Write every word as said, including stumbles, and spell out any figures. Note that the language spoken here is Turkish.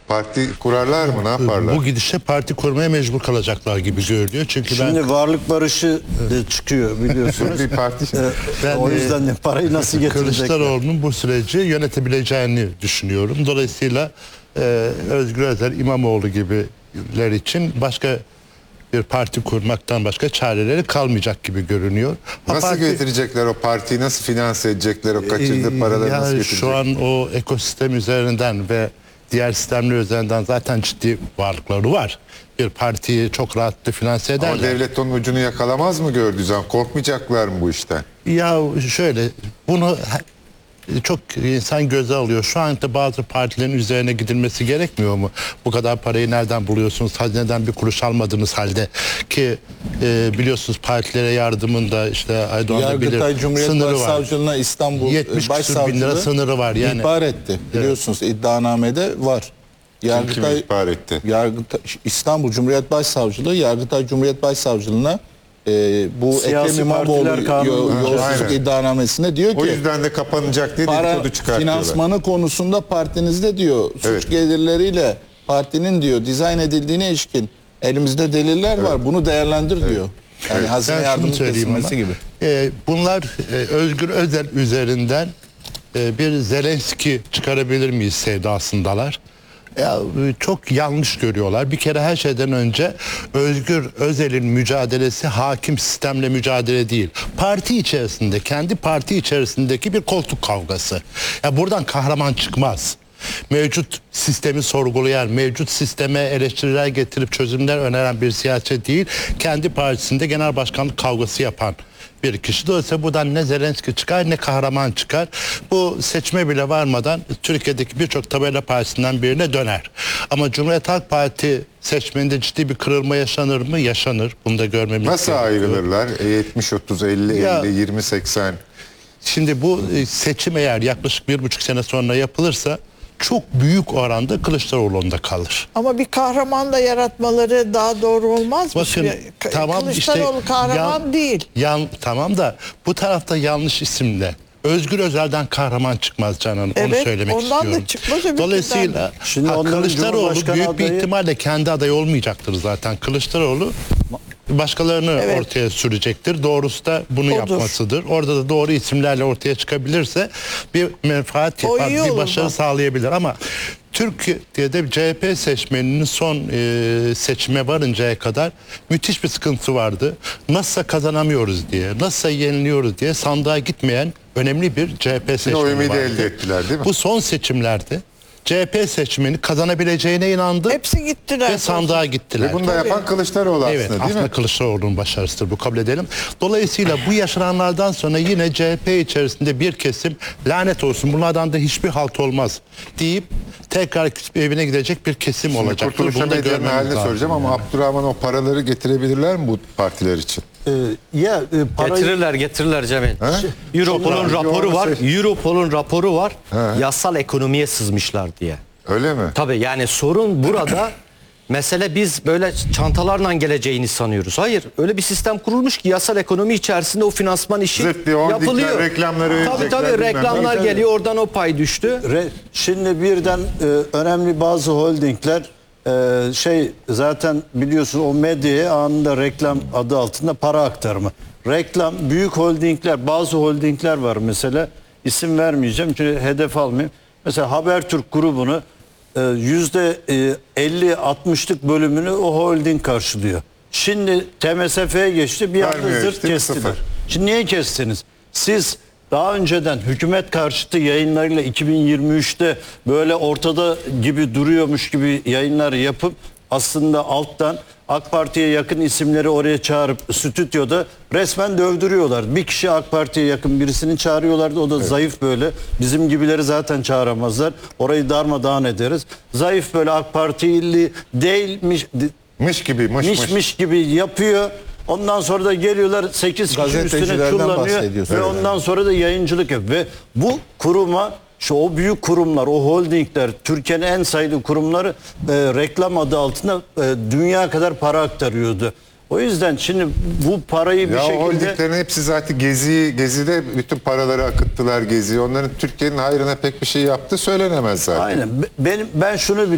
Parti kurarlar mı? Ne yaparlar? Bu gidişle parti kurmaya mecbur kalacaklar gibi görünüyor. Çünkü Şimdi ben varlık barışı da çıkıyor biliyorsunuz. bir parti. Ben, o yüzden de parayı nasıl getirecekler? Kılıçdaroğlu'nun bu süreci yönetebileceğini düşünüyorum. Dolayısıyla e, Özgür Özel, İmamoğlu gibiler için başka bir parti kurmaktan başka çareleri kalmayacak gibi görünüyor. Ha, Nasıl parti, getirecekler o partiyi? Nasıl finanse edecekler o kaçırdığı paraları yani nasıl getirecekler? şu an o ekosistem üzerinden ve diğer sistemler üzerinden zaten ciddi varlıkları var. Bir partiyi çok rahatlıkla finanse ederler. Ama devlet onun ucunu yakalamaz mı gördüğü zaman? Korkmayacaklar mı bu işten? Ya şöyle, bunu çok insan göze alıyor. Şu anda bazı partilerin üzerine gidilmesi gerekmiyor mu? Bu kadar parayı nereden buluyorsunuz? Hazineden bir kuruş almadığınız halde ki e, biliyorsunuz partilere yardımında işte Aydoğan da bilir, Yargıtay Cumhuriyet sınırı var. Başsavcılığına İstanbul yetmiş küsur bin lira sınırı var yani. ihbar etti. Biliyorsunuz iddianamede var. Kim ihbar etti? Yargıtay, İstanbul Cumhuriyet Başsavcılığı Yargıtay Cumhuriyet Başsavcılığına e, bu Siyasi Ekrem İmamoğlu partiler kanunu. yo- Ha, yolsuzluk aynen. iddianamesinde diyor O ki yüzden de kapanacak diye para dedikodu çıkartıyorlar. finansmanı konusunda partinizde diyor suç Evet. gelirleriyle partinin diyor dizayn edildiğine ilişkin elimizde deliller var. Bunu değerlendir diyor. Yani Evet. hazine Ben şunu yardımı söyleyeyim kesilmesi ama, gibi. e, bunlar e, Özgür Özel üzerinden e, bir Zelenski çıkarabilir miyiz sevdasındalar. Ya, e, çok yanlış görüyorlar. Bir kere her şeyden önce Özgür Özel'in mücadelesi hakim sistemle mücadele değil. Parti içerisinde, kendi parti içerisindeki bir koltuk kavgası. Ya buradan kahraman çıkmaz. Mevcut sistemi sorgulayan, mevcut sisteme eleştiriler getirip çözümler öneren bir siyaset değil, kendi partisinde genel başkanlık kavgası yapan bir kişi. Dolayısıyla buradan ne Zelenski çıkar ne kahraman çıkar. Bu seçime bile varmadan Türkiye'deki birçok tabela partisinden birine döner. Ama Cumhuriyet Halk Parti seçmeninde ciddi bir kırılma yaşanır mı? Yaşanır. Bunu da görmemiz Nasıl gerekiyor. ayrılırlar? E, yetmiş otuz, elli Ya- elli, yirmi seksen. Şimdi bu e, seçim eğer yaklaşık bir buçuk sene sonra yapılırsa çok büyük oranda Kılıçdaroğlu'nda kalır. Ama bir kahraman da yaratmaları daha doğru olmaz mı? Bakın Ka- tamam Kılıçdaroğlu işte kahraman yan- değil. Yan, tamam da bu tarafta yanlış isimle. Özgür Özel'den kahraman çıkmaz Canan Hanım. Onu Evet, söylemek ondan da istiyorum. çıkmaz öbürkünden. Dolayısıyla Şimdi ha, onların Kılıçdaroğlu Cumhurbaşkanı büyük bir adayı- ihtimalle kendi adayı olmayacaktır zaten. Kılıçdaroğlu başkalarını Evet. ortaya sürecektir. Doğrusu da bunu Odur. yapmasıdır. Orada da doğru isimlerle ortaya çıkabilirse bir menfaat O yapar, iyi bir olur başarı bak. sağlayabilir ama Türkiye'de C H P seçmeninin son e, seçime varıncaya kadar müthiş bir sıkıntı vardı. Nasılsa kazanamıyoruz diye, nasılsa yeniliyoruz diye sandığa gitmeyen önemli bir C H P Şimdi seçmeni o ümidi vardı. elde ettiler değil mi? Bu son seçimlerde C H P seçmeni kazanabileceğine inandı Hepsi gittiler. ve sandığa gittiler. Ve bunu da yapan Kılıçdaroğlu Evet, aslında değil aslında mi? Kılıçdaroğlu'nun başarısıdır, bu kabul edelim. Dolayısıyla bu yaşananlardan sonra yine C H P içerisinde bir kesim lanet olsun bunlardan da hiçbir halt olmaz deyip tekrar evine gidecek bir kesim Şimdi olacaktır. Kurtuluş Bunu da Medyanın görmemiz halini lazım. soracağım ama Abdurrahman o paraları getirebilirler mi bu partiler için? Ee, ya e, parayı Getirirler getirirler Cemil. He? Europol'un Şimdi- raporu var. Şey- Europol'un raporu var. He. Yasal ekonomiye sızmışlar diye. Öyle mi? Tabii yani sorun burada. Mesele biz böyle çantalarla geleceğini sanıyoruz. Hayır, öyle bir sistem kurulmuş ki yasal ekonomi içerisinde o finansman işi Zıt diye holdingler, yapılıyor. reklamları Tabii verecekler, tabii bilmem ne. reklamlar Tabii, geliyor, oradan o pay düştü. Re- Şimdi birden e, önemli bazı holdingler e, şey zaten biliyorsun o medyaya anında reklam adı altında para aktarımı. Reklam büyük holdingler bazı holdingler var mesela isim vermeyeceğim çünkü hedef almayayım. Mesela Habertürk grubunu e, yüzde elli altmışlık bölümünü o holding karşılıyor. Şimdi T M S F'ye geçti bir anda Vermiyor zırt işte, kestiler. sıfır. Şimdi niye kestiniz? Siz daha önceden hükümet karşıtı yayınlarıyla iki bin yirmi üçte böyle ortada gibi duruyormuş gibi yayınlar yapıp aslında alttan AK Parti'ye yakın isimleri oraya çağırıp stüdyoda resmen dövdürüyorlar. Bir kişi AK Parti'ye yakın birisini çağırıyorlardı. O da zayıf böyle. Bizim gibileri zaten çağıramazlar. Orayı darmadağın ederiz. Zayıf böyle AK Partili değilmiş Mış gibi, mış mış. miş miş gibi yapıyor. Ondan sonra da geliyorlar sekiz kişi üstüne Gazetecilerden çullanıyor bahsediyorsun. ve Evet. ondan sonra da yayıncılık yapıyor. Ve bu kuruma şu o büyük kurumlar, o holdingler, Türkiye'nin en sayılı kurumları e, reklam adı altında e, dünya kadar para aktarıyordu. O yüzden şimdi bu parayı bir Ya o şekilde holdinglerin hepsi zaten Gezi, Gezi'de bütün paraları akıttılar Gezi'ye. Onların Türkiye'nin hayrına pek bir şey yaptı söylenemez zaten. aynen. Benim ben şunu